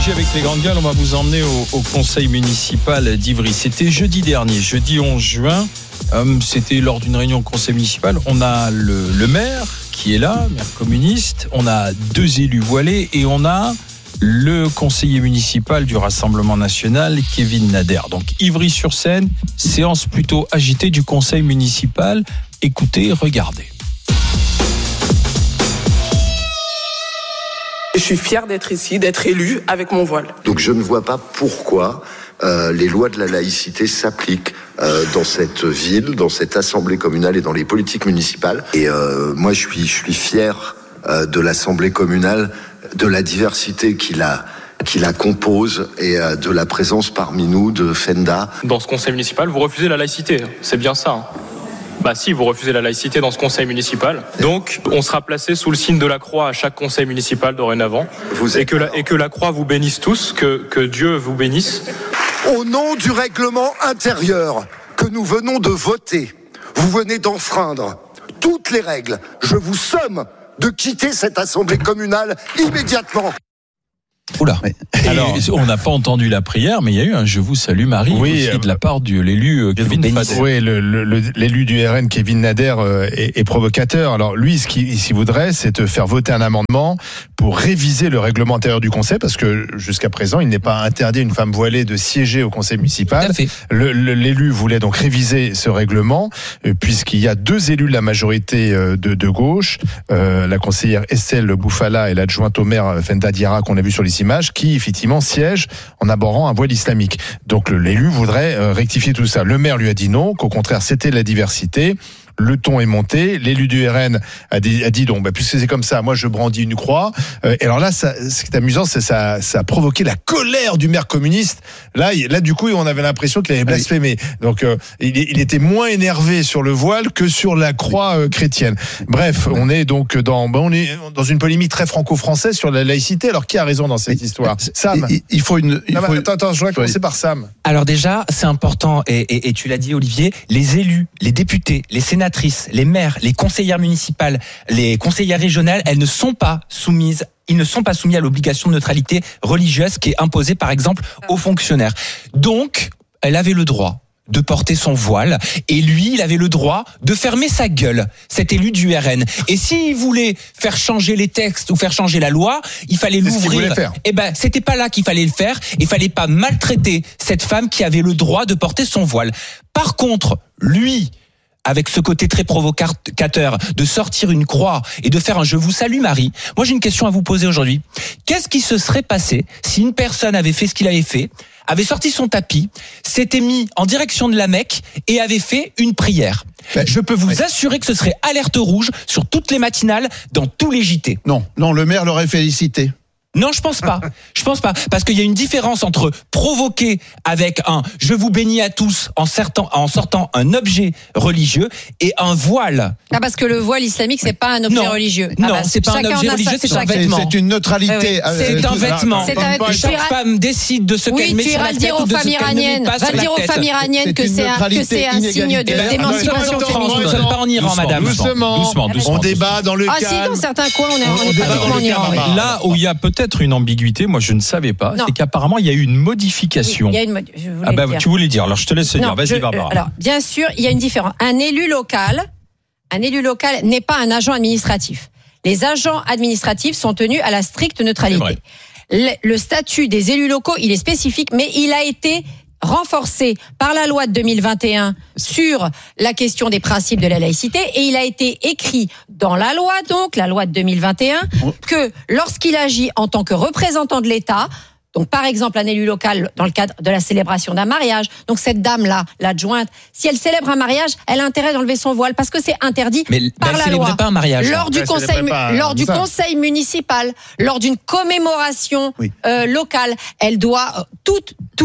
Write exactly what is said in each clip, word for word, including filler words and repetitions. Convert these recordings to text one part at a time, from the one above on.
Avec les grandes gueules, on va vous emmener au, au conseil municipal d'Ivry. C'était jeudi dernier, jeudi onze juin. Euh, c'était lors d'une réunion au conseil municipal. On a le, le maire qui est là, maire communiste. On a deux élus voilés et on a le conseiller municipal du Rassemblement national, Kevin Nader. Donc Ivry-sur-Seine, séance plutôt agitée du conseil municipal. Écoutez, regardez. Je suis fière d'être ici, d'être élue avec mon voile. Donc je ne vois pas pourquoi euh, les lois de la laïcité s'appliquent euh, dans cette ville, dans cette assemblée communale et dans les politiques municipales. Et euh, moi, je suis, je suis fier euh, de l'assemblée communale, de la diversité qui la, qui la compose et euh, de la présence parmi nous de Fenda. Dans ce conseil municipal, vous refusez la laïcité, c'est bien ça, hein. Bah si, vous refusez la laïcité dans ce conseil municipal. Donc, on sera placé sous le signe de la croix à chaque conseil municipal dorénavant. Vous et, que la, et que la croix vous bénisse tous, que, que Dieu vous bénisse. Au nom du règlement intérieur que nous venons de voter, vous venez d'enfreindre toutes les règles. Je vous somme de quitter cette assemblée communale immédiatement. Oula. Ouais. Alors, on n'a pas entendu la prière, mais il y a eu un Je vous salue Marie oui, aussi euh, de la part de l'élu Kevin Nader. Oui, le, le, le, l'élu du R N, Kevin Nader, euh, est, est provocateur. Alors lui, ce qu'il, ce qu'il voudrait, c'est te faire voter un amendement pour réviser le règlement intérieur du conseil, parce que jusqu'à présent, il n'est pas interdit à une femme voilée de siéger au conseil municipal. Le, le, l'élu voulait donc réviser ce règlement, euh, puisqu'il y a deux élus de la majorité euh, de, de gauche, euh, la conseillère Estelle Bouffala et l'adjointe au maire Fenda Diarra qu'on a vu sur les images, qui effectivement siège en abordant un voile islamique. Donc l'élu voudrait euh, rectifier tout ça. Le maire lui a dit non, qu'au contraire c'était la diversité. Le ton est monté. L'élu du R N a dit, a dit donc, bah, puisque c'est comme ça, moi je brandis une croix. Euh, et alors là, ça, ce qui est amusant, c'est ça, ça a provoqué la colère du maire communiste. Là, il, là du coup, on avait l'impression qu'il avait blasphémé. Donc, euh, il, il était moins énervé sur le voile que sur la croix euh, chrétienne. Bref, on est donc dans, bah, on est dans une polémique très franco-française sur la laïcité. Alors, qui a raison dans cette histoire ? Sam. Il, il faut une. Il non, faut... Attends, attends, je voudrais commencer par Sam. Alors déjà, c'est important, et, et, et tu l'as dit, Olivier, les élus, les députés, les sénateurs, les maires, les conseillères municipales, les conseillères régionales, elles ne sont pas soumises Ils ne sont pas soumis à l'obligation de neutralité religieuse qui est imposée, par exemple, aux fonctionnaires. Donc, elle avait le droit de porter son voile, et lui, il avait le droit de fermer sa gueule, cet élu du R N. Et s'il voulait faire changer les textes ou faire changer la loi, il fallait C'est l'ouvrir. Eh ben, c'était pas là qu'il fallait le faire. Il fallait pas maltraiter cette femme qui avait le droit de porter son voile. Par contre, lui, avec ce côté très provocateur de sortir une croix et de faire un « Je vous salue Marie », moi j'ai une question à vous poser aujourd'hui. Qu'est-ce qui se serait passé si une personne avait fait ce qu'il avait fait, avait sorti son tapis, s'était mis en direction de la Mecque et avait fait une prière ? Je peux vous oui. assurer que ce serait alerte rouge sur toutes les matinales, dans tous les J T. Non, non, le maire l'aurait félicité. Non, je pense pas. Je pense pas. Parce qu'il y a une différence entre provoquer avec un « je vous bénis à tous » en sortant, en sortant un objet religieux et un voile. Ah, parce que le voile islamique, c'est pas un objet non. religieux. Non, ah bah, c'est pas un objet religieux, c'est un vêtement. C'est une neutralité. Ah oui. C'est un vêtement. C'est un vêtement. Chaque femme décide de ce oui, qu'elle met sur la tête ou de ce qu'elle ne met pas sur la tête. Va dire aux femmes iraniennes que c'est un, que c'est un signe de, d'émancipation féminine. Nous ne sommes pas en Iran, madame. Doucement, doucement, doucement. On débat dans le calme. Ah si, dans certains coins, on est pratiquement en Iran. Là où il y a peut-être une ambiguïté, moi je ne savais pas, non. c'est qu'apparemment il y a eu une modification. Oui, il y a une mod... je ah bah, tu voulais dire, alors je te laisse non, dire, vas-y je, Barbara. Alors, bien sûr, il y a une différence. Un élu local, un élu local n'est pas un agent administratif. Les agents administratifs sont tenus à la stricte neutralité. Le, le statut des élus locaux, il est spécifique, mais il a été renforcé par la loi de deux mille vingt et un sur la question des principes de la laïcité, et il a été écrit dans la loi, donc la loi de deux mille vingt et un, que lorsqu'il agit en tant que représentant de l'État, donc par exemple un élu local dans le cadre de la célébration d'un mariage, donc cette dame-là, l'adjointe, si elle célèbre un mariage, elle a intérêt d'enlever son voile parce que c'est interdit mais par la loi. Pas un mariage. Lors du conseil, pas, lors du ça. conseil municipal, lors d'une commémoration oui. euh, locale, elle doit tout, tout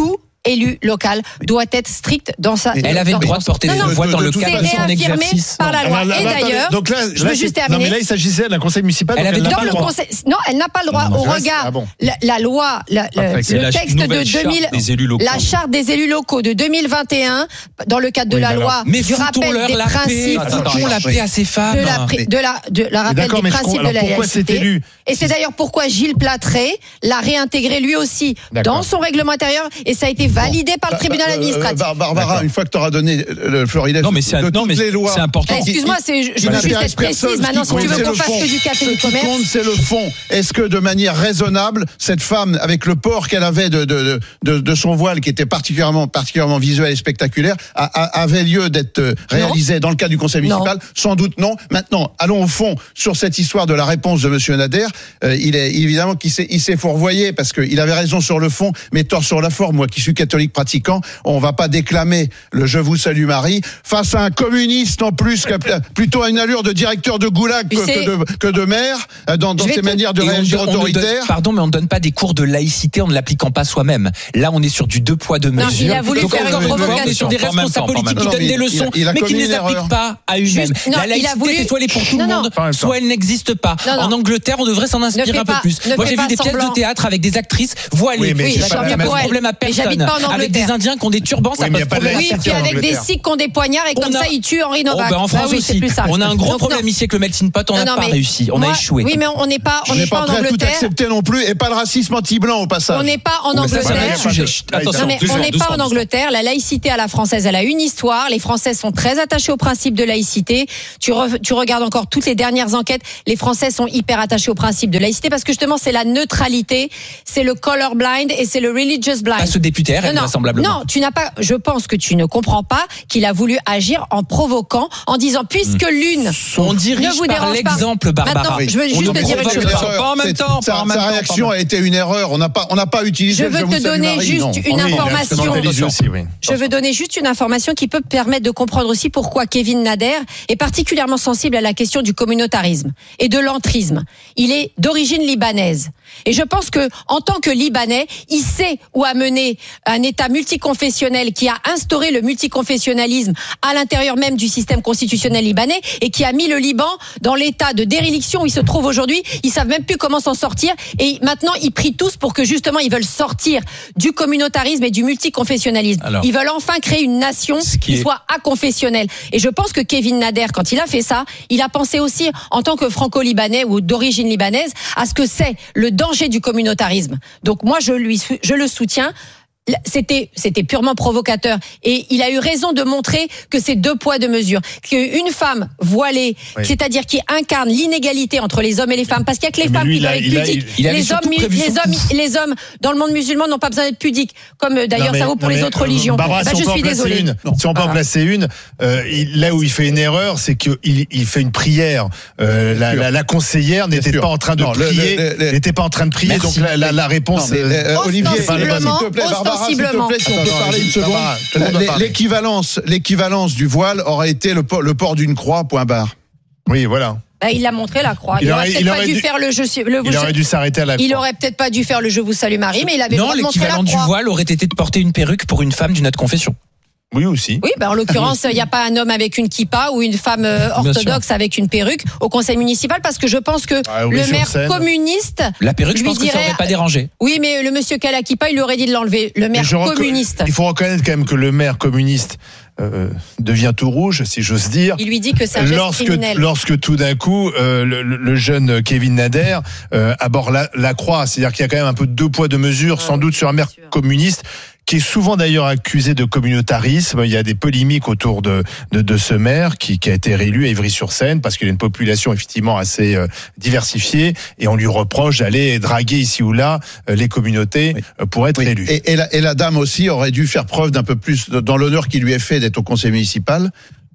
élu local doit être stricte dans sa. Elle avait le droit de porter des voiles dans le cadre de son exercice. Par la loi. Et d'ailleurs, donc là, je veux juste terminer. Non, mais là, il s'agissait d'un conseil municipal. Elle avait n'a dans pas le le droit. conseil, non, elle n'a pas le droit Non, non, au ça, regard. ah bon. la, la loi, la, Après, le la texte de nouvelle charte deux mille, des élus locaux. la charte des élus locaux de deux mille vingt et un, dans le cadre de Oui, la mais loi, alors, Mais du rappel foutons-leur des la paix, principes. foutons la paix à ces femmes. De la, pri- de la, de la rappel D'accord, des mais je principes comprends- de la alors pourquoi cet laïcité. élu Et c'est d'ailleurs pourquoi Gilles Platré l'a réintégré lui aussi D'accord. dans son règlement intérieur et ça a été validé par le tribunal Bah, euh, administratif. Bar- Barbara, D'accord. une fois que tu auras donné le florilège Non, mais c'est un- de non, toutes mais les lois, c'est important. Eh, Excuse-moi, c'est, je qui veux juste n'intéresse être précise. personne, Maintenant, ce si qui tu veux compte, qu'on c'est fasse le que du fond. café Ce du qui commerce. compte, c'est le fond. Est-ce que de manière raisonnable, cette femme, avec le port qu'elle avait de, de, de, de son voile, qui était particulièrement, particulièrement visuel et spectaculaire, a, a- avait lieu d'être euh, réalisée dans le cadre du conseil municipal? Sans doute non. Maintenant, allons au fond sur cette histoire de la réponse de Monsieur Nader. Euh, il est évidemment qu'il s'est, il s'est fourvoyé parce qu'il avait raison sur le fond, mais tort sur la forme. Moi, qui suis catholique pratiquant, on va pas déclamer le Je vous salue Marie face à un communiste en plus, qui a plutôt une allure de directeur de goulag que, C'est- que de, que de maire euh, dans, dans Je vais ses te- manières de Et on réagir ne- on ne donne- autoritaire. Pardon, mais on ne donne pas des cours de laïcité en ne l'appliquant pas soi-même. Là, on est sur du deux poids deux Non, mesures. il a voulu Donc, faire encore une une fois, on est provocation. sur des Pas en même responsables temps, pas en politiques même qui temps. donnent des Non, mais il a- leçons, il a mais qui commis ne une les appliquent erreur. pas à eux-mêmes. Juste- non, La il a laïcité, voulu- c'est soit elle est pour tout Non, le non. monde, Pas en même temps. soit elle n'existe pas. Non, non. En Angleterre, on devrait s'en inspirer fais un peu pas- plus. ne Moi, fais j'ai pas vu des pièces semblant. de théâtre avec des actrices voilées. Oui, mais Oui, c'est bah, pas tant la mieux même- pour elle. problème à Mais j'habite personne. pas en Avec des Angleterre. Indiens qui ont des turbans, ça Oui, mais y a pose pas de problème. Oui, laïcité puis en avec des Angleterre. Sikhs qui ont des poignards et On comme a- ça ils tuent Henri Oh, Novak. ben, en Bah France oui, c'est aussi. plus simple. On a un gros Donc, problème non. ici avec le melting pot, on Non, n'a non, pas mais réussi. On moi- a échoué. Oui, mais on n'est pas, on On n'est n'est pas pas en prêt à tout Angleterre. accepter non plus, et pas le racisme anti-blanc au passage. On n'est pas en Mais ça, c'est un Angleterre. autre sujet. Chut, Non, attention, mais doucement, on n'est pas doucement, en Angleterre. La laïcité à la française, elle a une histoire. Les Français sont très attachés au principe de laïcité. Tu, re- tu regardes encore toutes les dernières enquêtes. Les Français sont hyper attachés au principe de laïcité parce que justement, c'est la neutralité, c'est le colorblind et c'est le religious blind. Pas ce député R N, Non, non, vraisemblablement. non, tu n'as pas. Je pense que tu ne comprends pas qu'il a voulu agir en provoquant, en disant puisque l'une On ne dirige vous par dérange pas. l'exemple, Barbara. Maintenant, je veux On juste ne te dire une provoque chose. pas. Pas en même C'est- temps, Sa, pas en même sa temps, réaction pas en a été une erreur. On n'a pas, on n'a pas utilisé. Je veux vous te salue donner Marie, juste non. une Oui, information. instrumentalisé aussi, oui. Je veux donner juste une information qui peut permettre de comprendre aussi pourquoi Kevin Nader est particulièrement sensible à la question du communautarisme et de l'entrisme. Il est d'origine libanaise. Et je pense que, en tant que Libanais, il sait où a mené un État multiconfessionnel qui a instauré le multiconfessionnalisme à l'intérieur même du système constitutionnel libanais et qui a mis le Liban dans l'état de déréliction où il se trouve aujourd'hui. Ils savent même plus comment s'en sortir et maintenant ils prient tous pour que justement ils veulent sortir du communautarisme et du multiconfessionnalisme. Alors, Ils veulent enfin créer une nation ce qui qui est- soit aconfessionnelle. Et je pense que Kevin Nader, quand il a fait ça, il a pensé aussi en tant que franco-libanais ou d'origine libanaise à ce que c'est le danger du communautarisme. Donc moi je lui sou- je le soutiens. C'était, c'était purement provocateur. Et il a eu raison de montrer que c'est deux poids, deux mesures. Qu'une femme voilée, Oui. c'est-à-dire qui incarne l'inégalité entre les hommes et les femmes, parce qu'il y a que les Mais femmes lui, qui il a- doivent être il a- pudiques. il avait les, hommes, surtout prévu les, son hommes, les hommes dans le monde musulman n'ont pas besoin d'être pudiques. Comme euh, d'ailleurs Non, mais- ça vaut pour non, les mais, autres euh, religions. Barbara, Bah, si je on peut en suis placer désolée. une, si on peut en Voilà. placer une, euh, il- là où il fait une erreur, c'est qu'il il fait une prière. Euh, la, sûr. la, la conseillère Bien n'était sûr. pas en train de Non, le- prier, le- le- n'était pas en train de prier. Merci. Donc la, la, la réponse. Non, mais, euh, euh, Olivier, Ostensiblement, s'il te plaît, Barbara, s'il te ostensiblement. plaît, si on peut Attends, parler une attends, seconde. Barbara, tout le monde doit L'é- parler. L'équivalence, l'équivalence du voile aurait été le port, le port d'une croix, point barre. oui, voilà. Bah, il a montré la croix. Il Il, aurait- aurait il peut-être pas aurait dû dû- faire le je suis le Il aurait dû s'arrêter à la Il croix. aurait peut-être pas dû faire le je vous salue Marie, mais il avait le Non, droit de montrer la l'équivalent du croix. voile aurait été de porter une perruque pour une femme d'une autre confession. Oui, aussi. Oui, ben en l'occurrence, il n'y a pas un homme avec une kippa ou une femme euh, Bien orthodoxe avec une perruque au conseil municipal parce que je pense que Ah oui, le sur maire scène. communiste. La perruque, je Lui pense que ça dirait- aurait pas dérangé. Oui, mais le monsieur qui a la kippa, il lui aurait dit de l'enlever. Le maire Mais je reconna- communiste. Il faut reconnaître quand même que le maire communiste euh, devient tout rouge, si j'ose dire. Il lui dit que c'est un geste Lorsque, criminel. lorsque tout d'un coup, euh, le, le jeune Kevin Nader euh, aborde la, la croix, c'est-à-dire qu'il y a quand même un peu de deux poids deux mesures, Ah sans oui, doute sur un maire sûr. communiste, qui est souvent d'ailleurs accusé de communautarisme. Il y a des polémiques autour de, de, de ce maire qui, qui a été réélu à Ivry-sur-Seine parce qu'il a une population effectivement assez euh, diversifiée et on lui reproche d'aller draguer ici ou là euh, les communautés Oui. euh, pour être Oui. élu. Et, et, la, et la dame aussi aurait dû faire preuve d'un peu plus de- dans l'honneur qui lui est fait d'être au conseil municipal,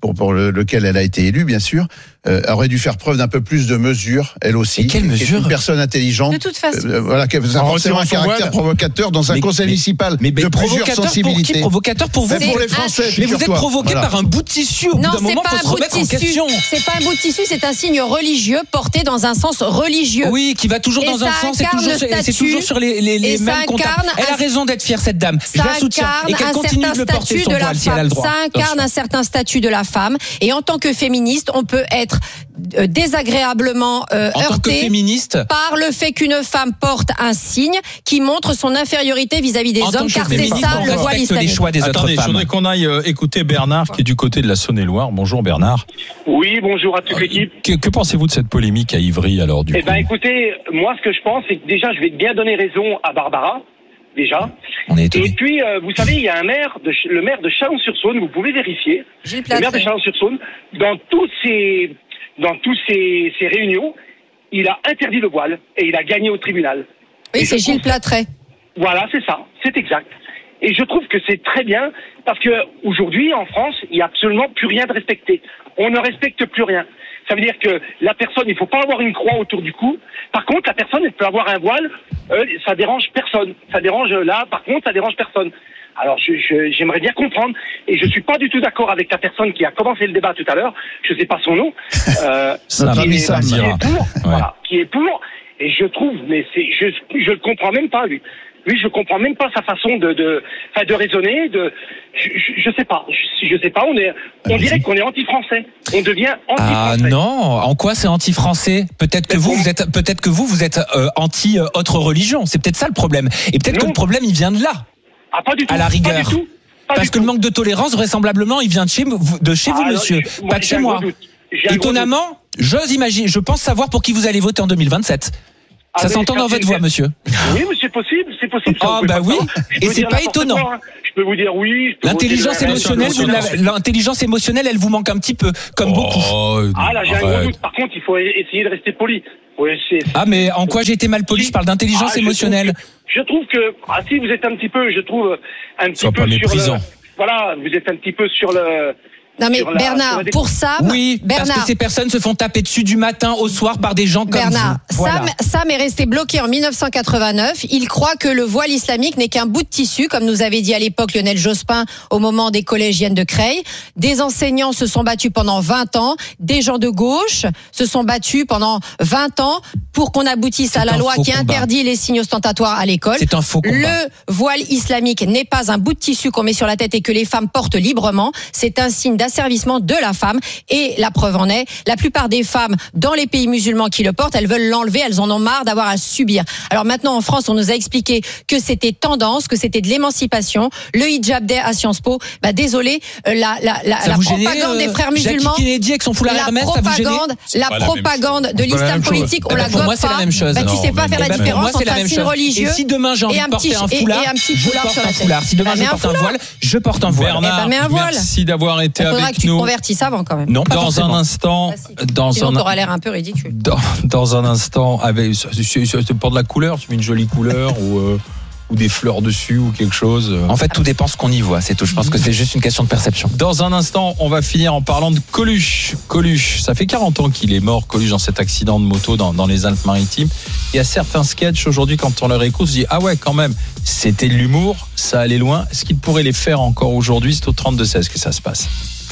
pour, pour le, lequel elle a été élue, bien sûr, euh, aurait dû faire preuve d'un peu plus de mesure, elle aussi. Et quelle mesure ? Une personne intelligente. De toute façon. Euh, voilà, qui a forcément un caractère provocateur dans un mais, conseil mais, municipal mais, mais de plusieurs provocateur sensibilités. Pour qui provocateur pour vous. Mais pour les Français. Mais vous êtes provoqué voilà. par un bout de tissu. Au bout Non, d'un c'est moment, pas faut un se bout de remettre en tissu. question. C'est pas un bout de tissu, c'est un signe religieux porté dans un sens religieux. Oui, qui va toujours Et dans ça un sens, c'est incarne toujours, le sur- c'est statut, toujours sur les, les, les et ça mêmes contacts. incarne Elle a un- raison d'être fière, cette dame. Je Ça la soutiens. incarne Et qu'elle un continue certain de le porter statut son de la voile si elle a femme. le droit. Ça incarne un certain statut de la femme. Et en tant que féministe, on peut être euh, désagréablement euh, En tant que heurté féministe, par le fait qu'une femme porte un signe qui montre son infériorité vis-à-vis des En tant hommes, que car c'est féministe, ça on le voile respecte les islamique. choix des autres Attendez, je femmes. voudrais qu'on aille euh, écouter Bernard qui est du côté de la Saône-et-Loire. Bonjour Bernard. Oui, bonjour à toute l'équipe. Que, que pensez-vous de cette polémique à Ivry alors du Eh coup ben, écoutez, moi, ce que je pense, c'est que déjà, je vais bien donner raison à Barbara, déjà. On est Et étonnés. puis, euh, vous savez, il y a un maire, de, Ch- le maire de Chalon-sur-Saône, vous pouvez vérifier. Gilles Le maire de Platré. Chalon-sur-Saône, dans tous ses, dans tous ses, ses réunions, il a interdit le voile et il a gagné au tribunal. Oui, Et c'est je Gilles trouve- Platré. Voilà, c'est ça, c'est exact. Et je trouve que c'est très bien parce que aujourd'hui, en France, il n'y a absolument plus rien de respecté. On ne respecte plus rien. Ça veut dire que la personne, il ne faut pas avoir une croix autour du cou. Par contre, la personne, elle peut avoir un voile, euh, ça dérange personne. Ça dérange là, par contre, ça dérange personne. Alors, je, je, j'aimerais bien comprendre, et je suis pas du tout d'accord avec la personne qui a commencé le débat tout à l'heure. Je sais pas son nom. Euh, Sam, qui, est, Sam qui dira. est pour, Ouais. voilà, qui est pour. Et je trouve, mais c'est, je, je le comprends même pas lui. Lui, je comprends même pas sa façon de, de, enfin, de raisonner. De, je, je, je sais pas. Je, je sais pas. On est, on dirait qu'on est anti-français. On devient Ah anti-français. non, en quoi c'est anti-français ? Peut-être que Mais vous, bon. vous êtes, peut-être que vous, vous êtes euh, anti euh, autre religion. C'est peut-être ça le problème. Et peut-être que Non. le problème, il vient de là. Ah, pas du tout. À la Pas rigueur. du tout. Pas Parce du que le tout. manque de tolérance, vraisemblablement, il vient de chez vous, de chez vous, Ah, monsieur, je- pas de j'ai chez un moi. gros doute. J'ai un gros doute. Étonnamment, j'ose imaginer, je pense savoir pour qui vous allez voter en deux mille vingt-sept. Ah, Ça mais s'entend quand dans votre c'est- voix, monsieur. Oui, mais c'est possible, c'est possible. ça, Ah, vous pouvez bah pas oui. savoir. Je Et peux c'est dire pas n'importe étonnant. quoi, hein. Je peux vous dire oui. je peux L'intelligence vous dire- émotionnelle, vous l'avez- l'intelligence émotionnelle, elle vous manque un petit peu, comme beaucoup. Oh, Ah là, j'ai un gros arrête. doute. Par contre, il faut essayer de rester poli. Oui, c'est. Ah, mais en quoi j'ai été mal poli ? Je parle d'intelligence Ah, je émotionnelle. trouve que- Je trouve que, ah si, vous êtes un petit peu, je trouve, un petit Sois peu pas sur méprisant. le. Voilà, vous êtes un petit peu sur le. Non mais sur la- Bernard, sur la- pour Sam, Oui, parce Bernard, que ces personnes se font taper dessus du matin au soir par des gens comme Bernard, vous. Voilà. Sam, Sam est resté bloqué en mille neuf cent quatre-vingt-neuf. Il croit que le voile islamique n'est qu'un bout de tissu, comme nous avait dit à l'époque Lionel Jospin au moment des collégiennes de Creil. Des enseignants se sont battus pendant vingt ans. Des gens de gauche se sont battus pendant vingt ans pour qu'on aboutisse à C'est la un loi faux qui combat. interdit les signes ostentatoires à l'école. C'est un faux combat. Le voile islamique n'est pas un bout de tissu qu'on met sur la tête et que les femmes portent librement. C'est un signe d'asservissement de la femme. Et la preuve en est, la plupart des femmes dans les pays musulmans qui le portent, elles veulent l'enlever, elles en ont marre d'avoir à subir. Alors maintenant, en France, on nous a expliqué que c'était tendance, que c'était de l'émancipation. Le hijab day à Sciences Po, bah désolé, euh, la, la, la, Ça la vous gênait, propagande euh, des frères Jackie musulmans. Kennedy avec son foulard La Hermès, ça vous gênait propagande, la pas la même propagande de C'est pas la l'islam même chose. politique, on Eh ben, la pour gobe moi, c'est pas. la même chose. Bah, tu Non, sais pas mais faire la Eh ben, pour différence moi, c'est entre la un même signe chose. religieux Et si demain j'ai envie et de un porter petit- un et- foulard, et un petit je foulard porte sur la un tête. foulard. Si demain Bah, je mets un porte un foulard. voile, je porte un voile. Bernard, Eh ben, mets un voile. merci d'avoir été Il faudra avec que tu te nous. convertisses avant quand même. Non, pas Dans forcément. un instant, dans Sinon, un, t'auras l'air un peu ridicule. dans, dans un instant, avec, c'est, c'est, c'est pour de la couleur, tu mets une jolie couleur ou, euh, ou des fleurs dessus ou quelque chose. En fait, tout dépend ce qu'on y voit, c'est tout. Je pense que c'est juste une question de perception. Dans un instant, on va finir en parlant de Coluche. Coluche, ça fait quarante ans qu'il est mort, Coluche, dans cet accident de moto dans, dans les Alpes-Maritimes. Il y a certains sketchs aujourd'hui, quand on les réécoute, on se dit, ah ouais, quand même, c'était de l'humour, ça allait loin. Est-ce qu'il pourrait les faire encore aujourd'hui? C'est au trente-deux seize que ça se passe.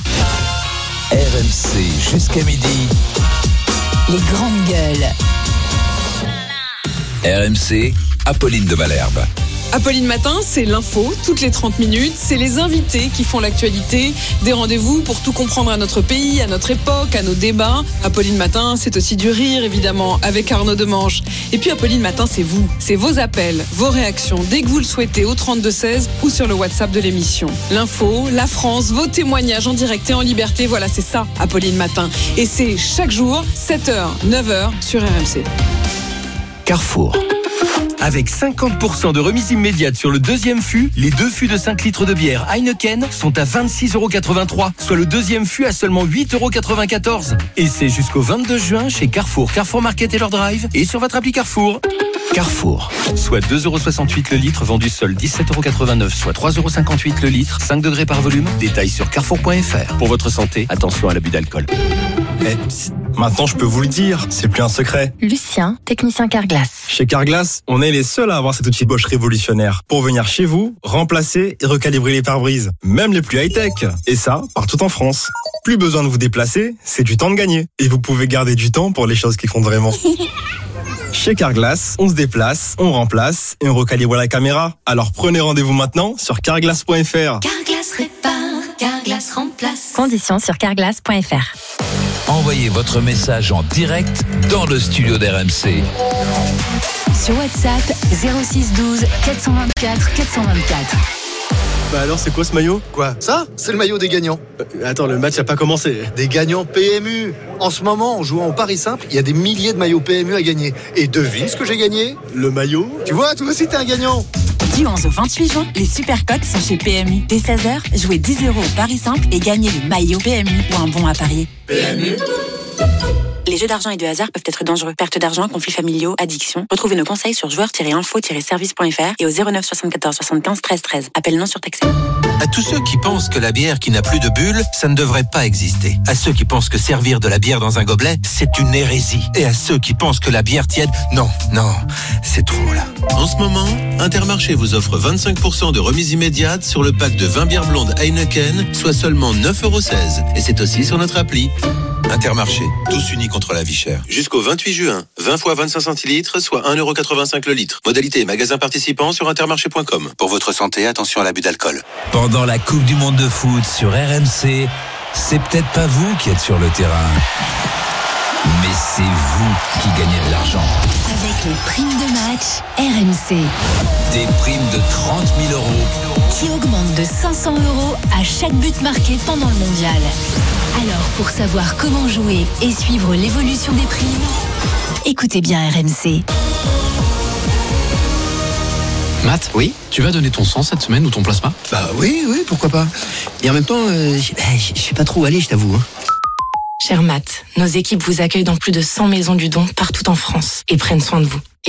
R M C jusqu'à midi. Les grandes gueules. R M C, Apolline de Malherbe. Apolline Matin, c'est l'info, toutes les trente minutes, c'est les invités qui font l'actualité, des rendez-vous pour tout comprendre à notre pays, à notre époque, à nos débats. Apolline Matin, c'est aussi du rire, évidemment, avec Arnaud Demange. Et puis Apolline Matin, c'est vous, c'est vos appels, vos réactions, dès que vous le souhaitez, au trente-deux seize ou sur le WhatsApp de l'émission. L'info, la France, vos témoignages en direct et en liberté, voilà, c'est ça, Apolline Matin. Et c'est chaque jour, sept heures, neuf heures, sur R M C. Carrefour. Avec cinquante pour cent de remise immédiate sur le deuxième fût, les deux fûts de cinq litres de bière Heineken sont à vingt-six euros quatre-vingt-trois, soit le deuxième fût à seulement huit euros quatre-vingt-quatorze. Et c'est jusqu'au vingt-deux juin chez Carrefour, Carrefour Market et leur drive et sur votre appli Carrefour. Carrefour, soit deux euros soixante-huit le litre, vendu seul dix-sept euros quatre-vingt-neuf, soit trois euros cinquante-huit le litre, cinq degrés par volume. Détails sur carrefour point f r. Pour votre santé, attention à l'abus d'alcool. Eh, psst, maintenant je peux vous le dire, c'est plus un secret. Lucien, technicien Carglass. Chez Carglass, on est les seuls à avoir cet outil Bosch révolutionnaire pour venir chez vous, remplacer et recalibrer les pare-brises, même les plus high-tech. Et ça, partout en France. Plus besoin de vous déplacer, c'est du temps de gagner. Et vous pouvez garder du temps pour les choses qui comptent vraiment. Chez Carglass, on se déplace, on remplace et on recalibre la caméra. Alors prenez rendez-vous maintenant sur carglass point f r. Carglass répare, Carglass remplace. Conditions sur carglass point f r. Envoyez votre message en direct dans le studio d'R M C. Sur WhatsApp, zéro six douze quatre cent vingt-quatre quatre cent vingt-quatre. Bah alors c'est quoi ce maillot? Quoi? Ça, c'est le maillot des gagnants. euh, Attends, le match a pas commencé. Des gagnants P M U. En ce moment, en jouant au Paris Simple, il y a des milliers de maillots P M U à gagner. Et devine ce que j'ai gagné? Le maillot? Tu vois, toi aussi t'es un gagnant. Du onze au vingt-huit juin, les super cotes sont chez P M U. Dès seize heures, jouez dix euros au Paris Simple et gagnez le maillot P M U ou un bon à parier. P M U. Les jeux d'argent et de hasard peuvent être dangereux. Perte d'argent, conflits familiaux, addiction. Retrouvez nos conseils sur joueurs tiret info tiret service point f r et au zéro neuf soixante-quatorze soixante-quinze treize treize. Appel non surtaxé. À tous ceux qui pensent que la bière qui n'a plus de bulles, ça ne devrait pas exister. À ceux qui pensent que servir de la bière dans un gobelet, c'est une hérésie. Et à ceux qui pensent que la bière tiède, non, non, c'est trop là. En ce moment, Intermarché vous offre vingt-cinq pour cent de remise immédiate sur le pack de vingt bières blondes Heineken, soit seulement neuf euros seize. Et c'est aussi sur notre appli. Intermarché, tous unis contre la vie chère. Jusqu'au vingt-huit juin, vingt fois vingt-cinq centilitres, soit un euro quatre-vingt-cinq le litre. Modalité magasin participant sur intermarché point com. Pour votre santé, attention à l'abus d'alcool. Pendant la Coupe du Monde de foot sur R M C, c'est peut-être pas vous qui êtes sur le terrain, mais c'est vous qui gagnez de l'argent. Avec les primes de match R M C. Des primes de trente mille euros Qui augmentent de cinq cents euros à chaque but marqué pendant le mondial. Alors, pour savoir comment jouer et suivre l'évolution des primes, écoutez bien R M C. Matt, oui, tu vas donner ton sang cette semaine ou ton plasma? Bah oui, oui, pourquoi pas. Et en même temps, euh, je sais pas trop où aller, je t'avoue. Hein. Cher Matt, nos équipes vous accueillent dans plus de cent maisons du don partout en France et prennent soin de vous.